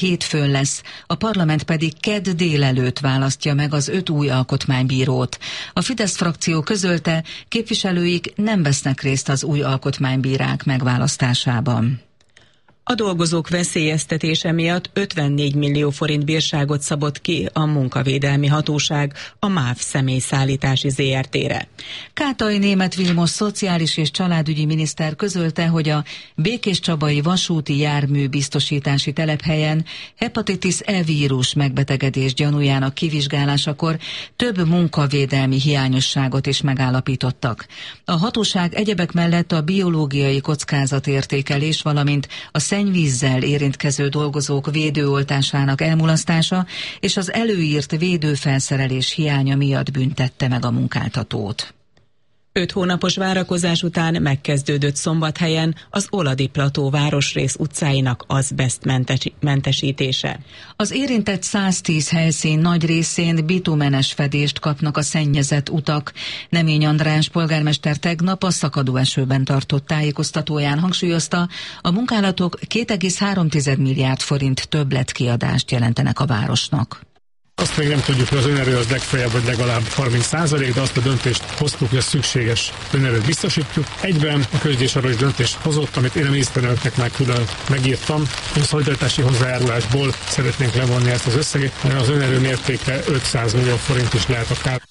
hétfőn lesz, a parlament pedig kedd délelőtt választja meg az 5 új alkotmánybírót. A Fidesz frakció közölte, képviselőik nem vesznek részt az új alkotmánybírák megválasztásában. A dolgozók veszélyeztetése miatt 54 millió forint bírságot szabott ki a munkavédelmi hatóság a MÁV személyszállítási ZRT-re. Kátai Németh Vilmos szociális és családügyi miniszter közölte, hogy a Békéscsabai vasúti jármű biztosítási telephelyen hepatitis E vírus megbetegedés gyanújának kivizsgálásakor több munkavédelmi hiányosságot is megállapítottak. A hatóság egyebek mellett a biológiai kockázatértékelés, valamint a szennyvízzel érintkező dolgozók védőoltásának elmulasztása és az előírt védőfelszerelés hiánya miatt büntette meg a munkáltatót. 5 hónapos várakozás után megkezdődött Szombathelyen az Oladi-plató városrész utcáinak azbesztmentesítése. Az érintett 110 helyszín nagy részén bitumenes fedést kapnak a szennyezett utak. Nemény András polgármester tegnap a szakadó esőben tartott tájékoztatóján hangsúlyozta, a munkálatok 2,3 milliárd forint többletkiadást jelentenek a városnak. Azt még nem tudjuk, hogy az önerő az legfeljebb vagy legalább 30%, de azt a döntést hoztuk, hogy a szükséges önerőt biztosítjuk. Egyben a közgyűlés arról is döntést hozott, amit én a miniszterelnöknek már külön megírtam, hogy a szolidaritási hozzájárulásból szeretnénk levonni ezt az összeget. Az önerő mértéke 500 millió forint is lehet akár.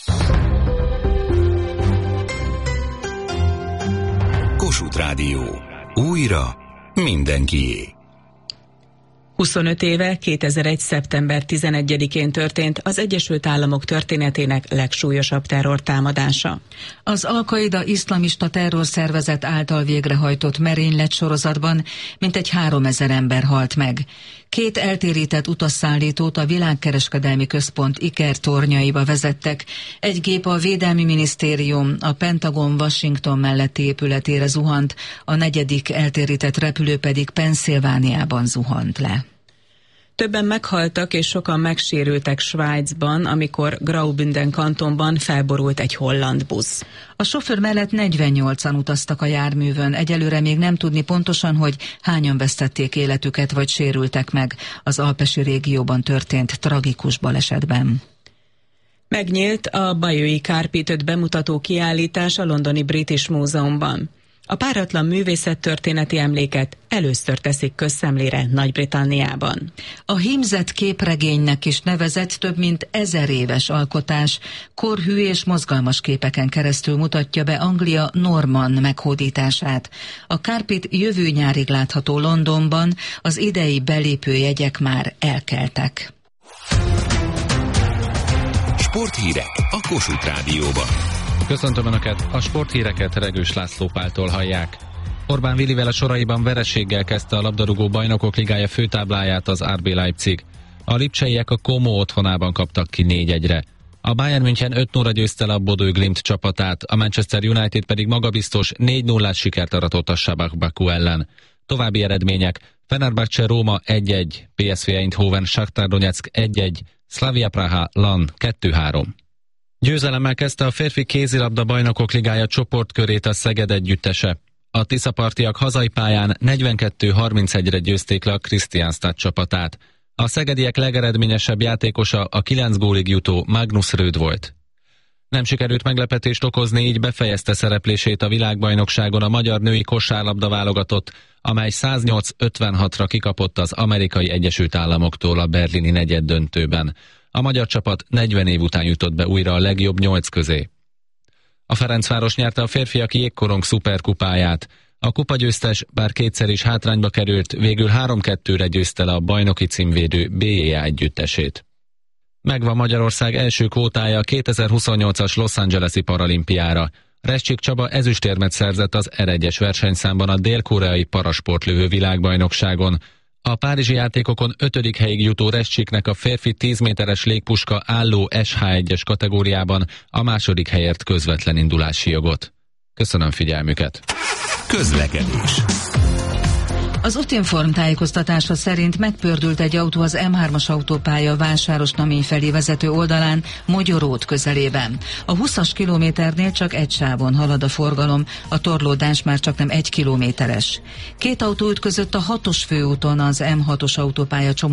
Kossuth Rádió. Újra mindenkié. 25 éve, 2001. szeptember 11-én történt az Egyesült Államok történetének legsúlyosabb terrortámadása. Az Al-Qaida iszlamista terrorszervezet által végrehajtott merénylet sorozatban mintegy 3000 ember halt meg. 2 eltérített utasszállítót a Világkereskedelmi Központ ikertornyaiba vezettek. Egy gép a Védelmi Minisztérium, a Pentagon Washington melletti épületére zuhant, a 4. eltérített repülő pedig Pennsylvániában zuhant le. Többen meghaltak és sokan megsérültek Svájcban, amikor Graubünden kantonban felborult egy holland busz. A sofőr mellett 48-an utaztak a járművön. Egyelőre még nem tudni pontosan, hogy hányan vesztették életüket vagy sérültek meg az alpesi régióban történt tragikus balesetben. Megnyílt a Bayeux Carpet 5 bemutató kiállítás a londoni British Múzeumban. A páratlan művészettörténeti emléket először teszik közszemlére Nagy-Britanniában. A hímzett képregénynek is nevezett több mint 1000 éves alkotás korhű és mozgalmas képeken keresztül mutatja be Anglia normann meghódítását. A Carpet jövő nyárig látható Londonban, az idei belépőjegyek már elkeltek. Sporthírek a Kossuth Rádióban. Köszöntöm Önöket, a sporthíreket Regős László Páltól hallják. Orbán Willivel a soraiban vereséggel kezdte a labdarúgó bajnokok ligája főtábláját az RB Leipzig. A lipcseiek a Como otthonában kaptak ki 4-1-re. A Bayern München 5-0-ra győzte le a Bodø Glimt csapatát, a Manchester United pedig magabiztos 4-0-ás sikert aratott a Sabah Baku ellen. További eredmények: Fenerbahce Róma 1-1, PSV Eindhoven Shakhtar Donetsk 1-1, Slavia Praha Lan 2-3. Győzelemmel kezdte a férfi kézilabda bajnokok ligája csoportkörét a Szeged együttese. A tiszapartiak hazai pályán 42-31-re győzték le a Kristianstad csapatát. A szegediek legeredményesebb játékosa a 9 gólig jutó Magnus Röd volt. Nem sikerült meglepetést okozni, így befejezte szereplését a világbajnokságon a magyar női kosárlabda válogatott, amely 108-56-ra kikapott az Amerikai Egyesült Államoktól a berlini negyeddöntőben. A magyar csapat 40 év után jutott be újra a legjobb 8 közé. A Ferencváros nyerte a férfiak jégkorong szuperkupáját. A kupagyőztes, bár kétszer is hátrányba került, végül 3-2-re győzte le a bajnoki címvédő BJA együttesét. Megvan Magyarország első kvótája a 2028-as Los Angeles-i paralimpiára. Rescsik Csaba ezüstérmet szerzett az R1-es versenyszámban a dél-koreai parasportlövő világbajnokságon. A párizsi játékokon 5. helyig jutó Rescsiknek a férfi 10 méteres légpuska álló SH1-es kategóriában a 2. helyért közvetlen indulási jogot. Köszönöm figyelmüket! Közlekedés. Az Útinform tájékoztatása szerint megpördült egy autó az M3-as autópálya Vásárosnamény felé vezető oldalán, Mogyoród közelében. A 20-as kilométernél csak egy sávon halad a forgalom, a torlódás már csak nem 1 kilométeres. Két autó ütközött a 6-os főúton az M6-os autópálya